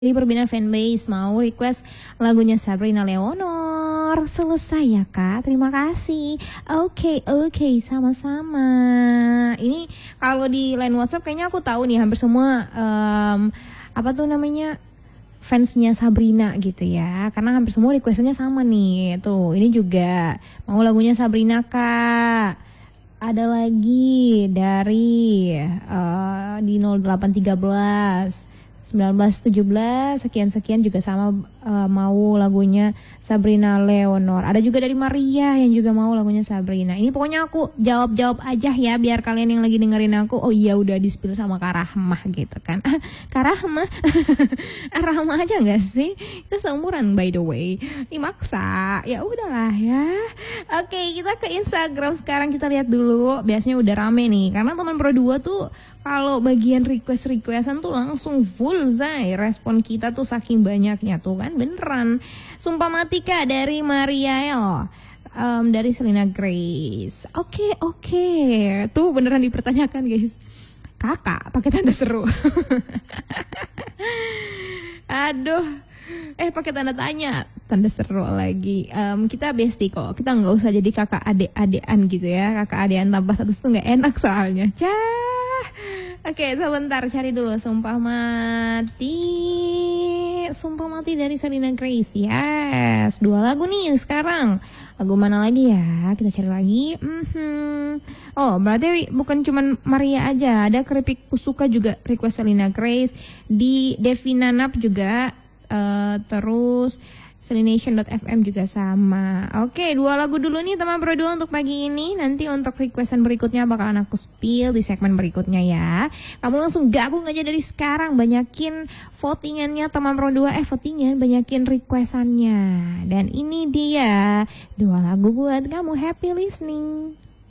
Dari Perbinaan Fanbase mau request lagunya Sabrina Leonor. Selesai ya Kak, terima kasih. Oke, sama-sama. Ini kalau di line WhatsApp kayaknya aku tahu nih hampir semua apa tuh namanya fansnya Sabrina gitu ya. Karena hampir semua requestnya sama nih. Tuh, ini juga mau lagunya Sabrina Kak. Ada lagi dari di 0813 1917 sekian juga sama mau lagunya Sabrina Leonor. Ada juga dari Maria yang juga mau lagunya Sabrina. Ini pokoknya aku jawab aja ya biar kalian yang lagi dengerin aku, oh iya udah di-spill sama Kak Rahmah gitu kan. Kak Rahmah Rahmah aja nggak sih? Kita seumuran by the way. Dimaksa. Ya udahlah ya. Oke, kita ke Instagram sekarang, kita lihat dulu. Biasanya udah rame nih karena teman Pro 2 tuh kalau bagian requestan tuh langsung full Zai. Respon kita tuh saking banyaknya tuh kan beneran. Sumpah mati Kak dari Mariael. Dari Selena Grace. Oke. Tuh beneran dipertanyakan guys. Kakak pakai tanda seru. Aduh. Pakai tanda tanya, tanda seru lagi. Kita bestie kok. Kita nggak usah jadi kakak adik-adikan gitu ya. Kakak adekan tambah satu tuh nggak enak soalnya. Oke, sebentar cari dulu Sumpah Mati dari Selena Grace. Yes, 2 lagu nih sekarang. Lagu mana lagi ya? Kita cari lagi. Oh, berarti bukan cuman Maria aja. Ada Keripik Kusuka juga request Selena Grace. Di Devina Nap juga. Terus Selination.fm juga sama. Oke, 2 lagu dulu nih teman Pro 2 untuk pagi ini. Nanti untuk requestan berikutnya bakalan aku spill di segmen berikutnya ya. Kamu langsung gabung aja dari sekarang. Banyakin votingannya teman Pro 2. Votingan, banyakin requestannya. Dan ini dia 2 lagu buat kamu. Happy listening.